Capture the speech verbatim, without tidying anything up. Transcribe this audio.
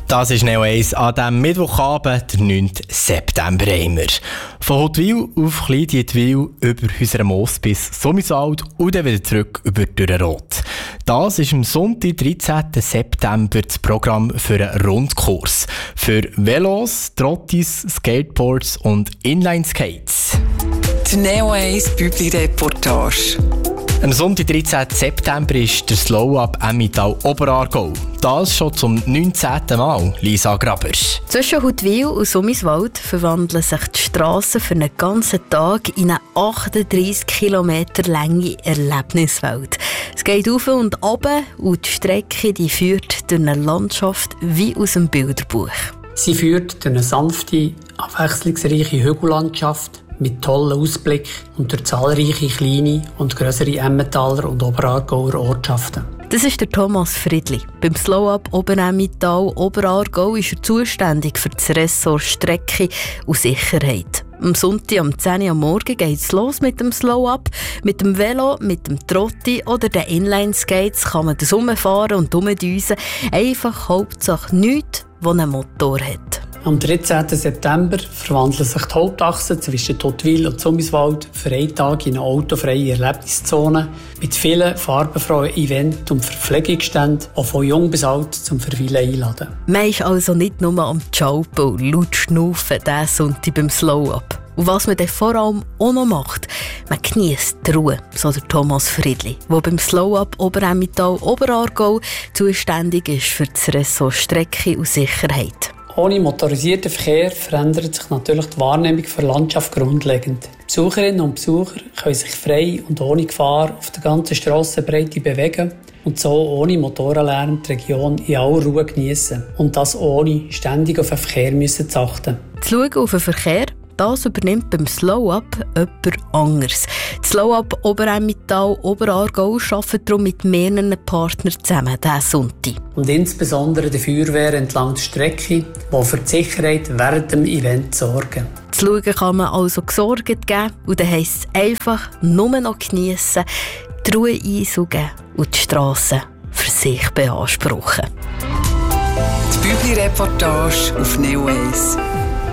Das ist Neo eins an diesem Mittwochabend, den neunten September. Immer. Von Huttwil auf Kleindietwil über Häusermoos bis Summiswald und dann wieder zurück über Dürrenroth. Das ist am Sonntag, dreizehnten September, das Programm für einen Rundkurs. Für Velos, Trottis, Skateboards und Inline-Skates. Die Neo eins Bübli-Reportage. Am Sonntag, dreizehnten September, ist der Slow-Up Emmental Oberaargau. Das schon zum neunzehnten Mal, Lisa Graber. Zwischen Huttwil und Summiswald verwandeln sich die Strassen für einen ganzen Tag in eine achtunddreissig Kilometer lange Erlebniswelt. Es geht auf und ab und die Strecke die führt durch eine Landschaft wie aus einem Bilderbuch. Sie führt durch eine sanfte, abwechslungsreiche Hügellandschaft mit tollen Ausblick und durch zahlreiche kleine und grössere Emmentaler und Oberaargauer Ortschaften. Das ist der Thomas Friedli. Beim Slow-Up Obenemmental Oberaargau ist er zuständig für das Ressort Strecke und Sicherheit. Am Sonntag um zehn Uhr am Morgen geht es los mit dem Slow-Up. Mit dem Velo, mit dem Trotti oder den Inline-Skates kann man das rumfahren und rumdüsen. Einfach Hauptsache nichts, das einen Motor hat. Am dreizehnten September verwandelt sich die Hauptachse zwischen Huttwil und Summiswald für einen Tag in eine autofreie Erlebniszone mit vielen farbenfrohen Events und Verpflegungsständen, die von jung bis alt zum Verweilen einladen. Man ist also nicht nur am Jaupen und laut schnaufen diesen Sonntag beim Slow-Up. Und was man dann vor allem auch noch macht, man geniesst die Ruhe, so der Thomas Friedli, der beim Slow-Up Obenemmental Oberaargau zuständig ist für das Ressort Strecke und Sicherheit. Ohne motorisierten Verkehr verändert sich natürlich die Wahrnehmung der Landschaft grundlegend. Besucherinnen und Besucher können sich frei und ohne Gefahr auf der ganzen Strassenbreite bewegen und so ohne Motorenlärm die Region in aller Ruhe geniessen. Und das ohne ständig auf den Verkehr müssen zu achten. Zu schauen auf den Verkehr, das übernimmt beim Slow-Up jemand anderes. Das Slow-Up Obenemmental Oberaargau arbeitet darum mit mehreren Partnern zusammen diesen Sonntag. Und insbesondere die Feuerwehr entlang der Strecke, die für die Sicherheit während dem Event sorgen. Zu schauen kann man also gesorgt geben und dann heisst es einfach nur noch geniessen, die Ruhe einsaugen und die Strassen für sich beanspruchen. Die Bübli-Reportage auf Neo eins.